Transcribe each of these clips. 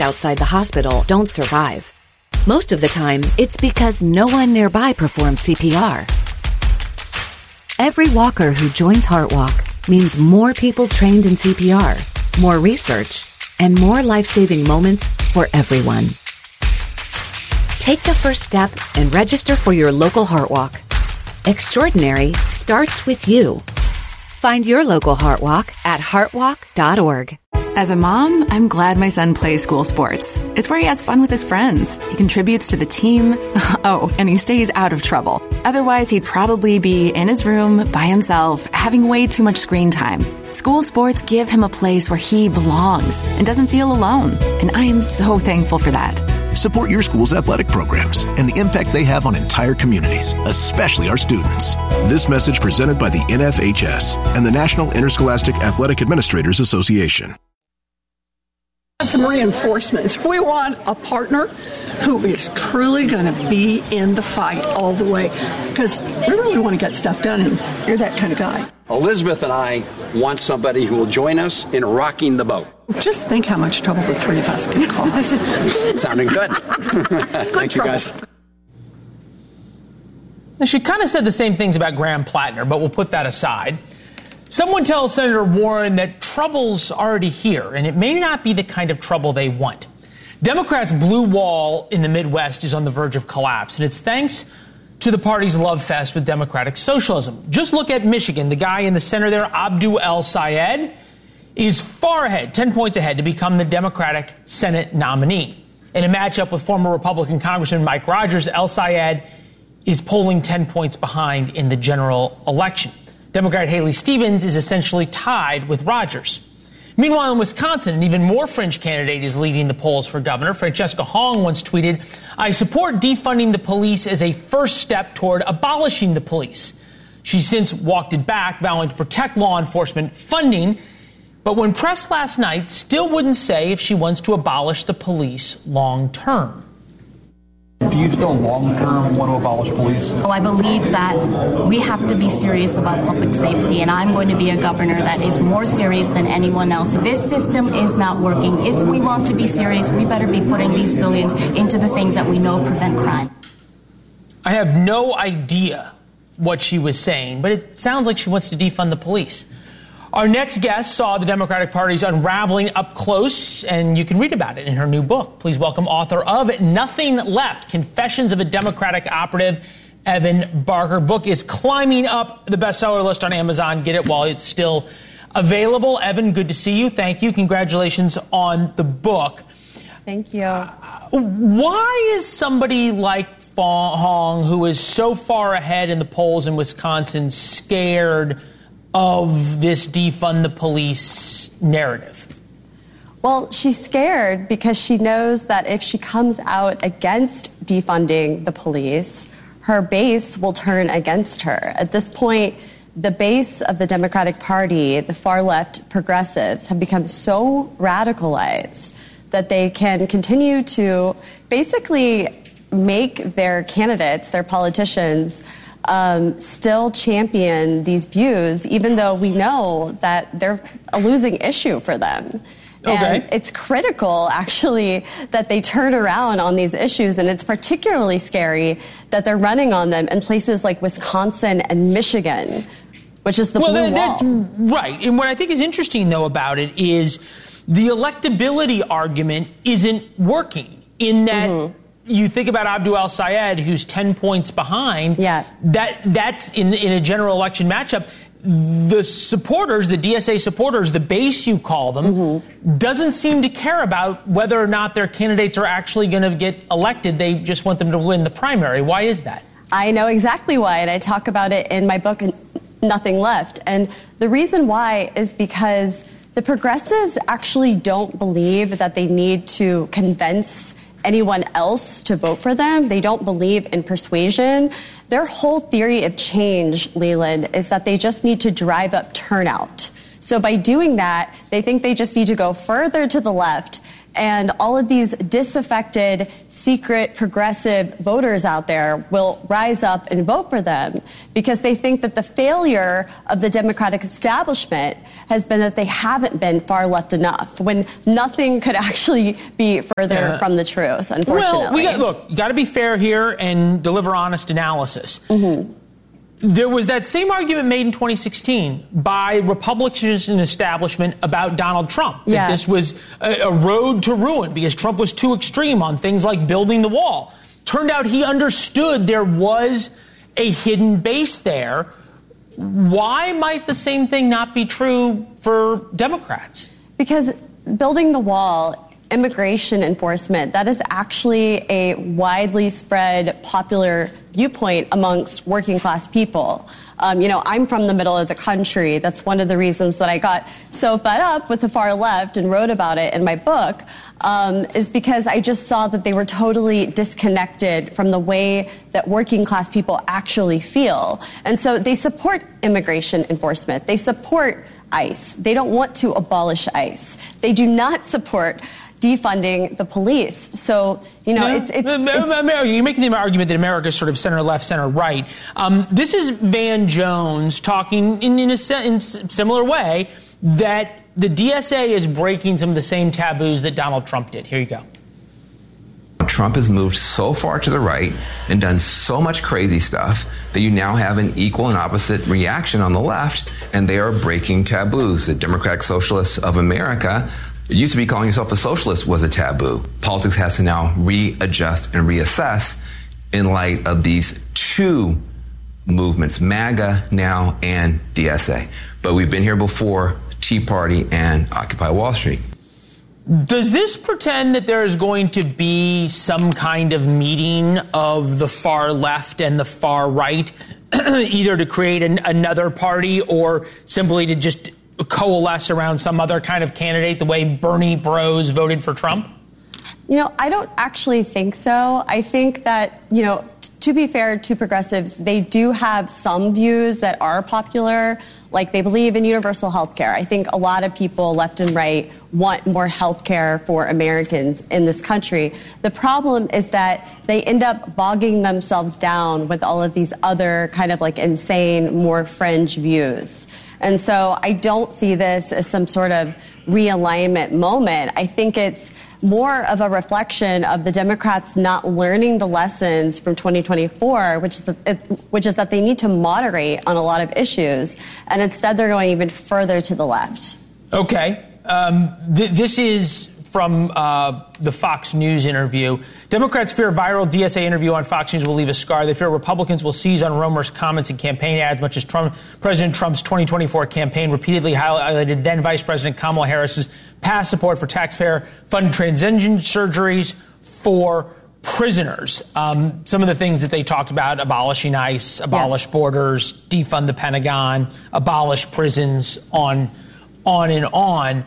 outside the hospital don't survive. Most of the time, it's because no one nearby performs CPR. Every walker who joins HeartWalk means more people trained in CPR, more research, and more life-saving moments for everyone. Take the first step and register for your local HeartWalk. Extraordinary starts with you. Find your local HeartWalk at heartwalk.org. As a mom, I'm glad my son plays school sports. It's where he has fun with his friends. He contributes to the team. Oh, and he stays out of trouble. Otherwise, he'd probably be in his room by himself, having way too much screen time. School sports give him a place where he belongs and doesn't feel alone. And I am so thankful for that. Support your school's athletic programs and the impact they have on entire communities, especially our students. This message presented by the NFHS and the National Interscholastic Athletic Administrators Association. Some reinforcements. We want a partner who is truly going to be in the fight all the way, because we really want to get stuff done, and you're that kind of guy. Elizabeth and I want somebody who will join us in rocking the boat. Just think how much trouble the three of us can cause. Sounding good. Thank you, guys. She kind of said the same things about Graham Plattner, but we'll put that aside. Someone tells Senator Warren that trouble's already here, and it may not be the kind of trouble they want. Democrats' blue wall in the Midwest is on the verge of collapse, and it's thanks to the party's love fest with democratic socialism. Just look at Michigan. The guy in the center there, Abdu El-Sayed, is far ahead, 10 points ahead, to become the Democratic Senate nominee. In a matchup with former Republican Congressman Mike Rogers, El-Sayed is polling 10 points behind in the general election. Democrat Haley Stevens is essentially tied with Rogers. Meanwhile, in Wisconsin, an even more fringe candidate is leading the polls for governor. Francesca Hong once tweeted, "I support defunding the police as a first step toward abolishing the police." She's since walked it back, vowing to protect law enforcement funding. But when pressed last night, still wouldn't say if she wants to abolish the police long term. Do you still long-term want to abolish police? Well, I believe that we have to be serious about public safety, and I'm going to be a governor that is more serious than anyone else. This system is not working. If we want to be serious, we better be putting these billions into the things that we know prevent crime. I have no idea what she was saying, but it sounds like she wants to defund the police. Our next guest saw the Democratic Party's unraveling up close, and you can read about it in her new book. Please welcome author of Nothing Left, Confessions of a Democratic Operative, Evan Barker. Book is climbing up the bestseller list on Amazon. Get it while it's still available. Evan, good to see you. Thank you. Congratulations on the book. Thank you. Why is somebody like Hong, who is so far ahead in the polls in Wisconsin, scared of this defund the police narrative? Well, she's scared because she knows that if she comes out against defunding the police, her base will turn against her. At this point, the base of the Democratic Party, the far left progressives, have become so radicalized that they can continue to basically make their candidates, their politicians, still champion these views, even though we know that they're a losing issue for them. Okay. And it's critical, actually, that they turn around on these issues, and it's particularly scary that they're running on them in places like Wisconsin and Michigan, which is the blue wall. That's right. And what I think is interesting, though, about it is the electability argument isn't working in that you think about Abdu El-Sayed, who's 10 points behind. Yeah. That's in a general election matchup. The supporters, the DSA supporters, the base you call them, doesn't seem to care about whether or not their candidates are actually going to get elected. They just want them to win the primary. Why is that? I know exactly why, and I talk about it in my book, Nothing Left. And the reason why is because the progressives actually don't believe that they need to convince anyone else to vote for them. They don't believe in persuasion. Their whole theory of change, Leland, is that they just need to drive up turnout. So by doing that, they think they just need to go further to the left And all of these disaffected, secret, progressive voters out there will rise up and vote for them because they think that the failure of the Democratic establishment has been that they haven't been far left enough, when nothing could actually be further from the truth, unfortunately. Well, you got to be fair here and deliver honest analysis. Mm-hmm. There was that same argument made in 2016 by Republicans in the establishment about Donald Trump, that this was a road to ruin because Trump was too extreme on things like building the wall. Turned out he understood there was a hidden base there. Why might the same thing not be true for Democrats? Because building the wall, immigration enforcement, that is actually a widely spread popular viewpoint amongst working class people. I'm from the middle of the country. That's one of the reasons that I got so fed up with the far left and wrote about it in my book, is because I just saw that they were totally disconnected from the way that working class people actually feel. And so they support immigration enforcement. They support ICE. They don't want to abolish ICE. They do not support defunding the police. So, you're making the argument that America is sort of center-left, center-right. This is Van Jones talking in a similar way that the DSA is breaking some of the same taboos that Donald Trump did. Here you go. Trump has moved so far to the right and done so much crazy stuff that you now have an equal and opposite reaction on the left, and they are breaking taboos. The Democratic Socialists of America, it used to be calling yourself a socialist was a taboo. Politics has to now readjust and reassess in light of these two movements, MAGA now and DSA. But we've been here before, Tea Party and Occupy Wall Street. Does this pretend that there is going to be some kind of meeting of the far left and the far right, either to create another party or simply to just coalesce around some other kind of candidate, the way Bernie bros voted for Trump? I don't actually think so. I think that, to be fair to progressives, they do have some views that are popular, like they believe in universal health care. I think a lot of people, left and right, want more health care for Americans in this country. The problem is that they end up bogging themselves down with all of these other kind of like insane, more fringe views. And so I don't see this as some sort of realignment moment. I think it's more of a reflection of the Democrats not learning the lessons from 2024, which is that they need to moderate on a lot of issues, and instead they're going even further to the left. Okay. This is from the Fox News interview. Democrats fear viral DSA interview on Fox News will leave a scar. They fear Republicans will seize on Romer's comments and campaign ads, much as President Trump's 2024 campaign repeatedly highlighted then Vice President Kamala Harris's past support for taxpayer-funded transition surgeries for prisoners. Some of the things that they talked about: abolishing ICE, abolish borders, defund the Pentagon, abolish prisons, on and on.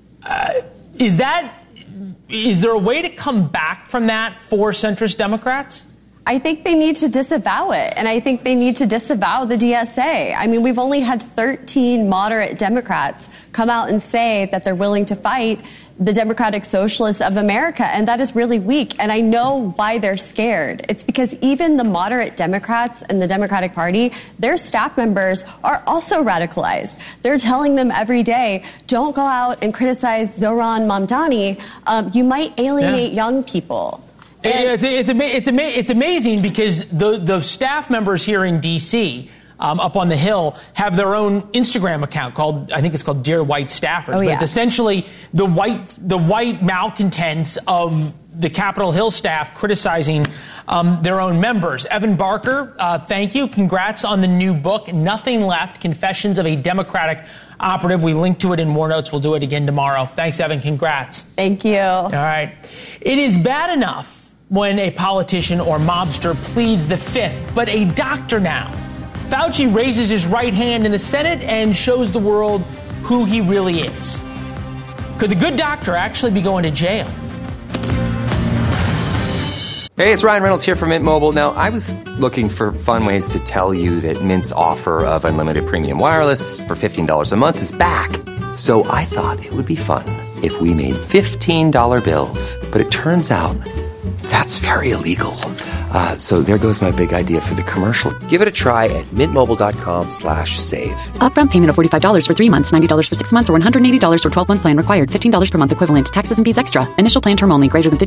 Is there a way to come back from that for centrist Democrats? I think they need to disavow it, and I think they need to disavow the DSA. I mean, we've only had 13 moderate Democrats come out and say that they're willing to fight the Democratic Socialists of America, and that is really weak. And I know why they're scared. It's because even the moderate Democrats in the Democratic Party, their staff members are also radicalized. They're telling them every day, don't go out and criticize Zohran Mamdani. You might alienate young people. It's amazing because the staff members here in D.C., up on the Hill, have their own Instagram account called, I think it's called Dear White Staffers. But it's essentially the white malcontents of the Capitol Hill staff criticizing their own members. Evan Barker, thank you. Congrats on the new book, Nothing Left, Confessions of a Democratic Operative. We linked to it in War Notes. We'll do it again tomorrow. Thanks, Evan. Congrats. Thank you. All right. It is bad enough when a politician or mobster pleads the fifth, but a doctor now. Fauci raises his right hand in the Senate and shows the world who he really is. Could the good doctor actually be going to jail? Hey, it's Ryan Reynolds here from Mint Mobile. Now, I was looking for fun ways to tell you that Mint's offer of unlimited premium wireless for $15 a month is back. So I thought it would be fun if we made $15 bills. But it turns out that's very illegal. So there goes my big idea for the commercial. Give it a try at mintmobile.com/save. Upfront payment of $45 for 3 months, $90 for 6 months, or $180 for 12-month plan required. $15 per month equivalent. Taxes and fees extra. Initial plan term only. Greater than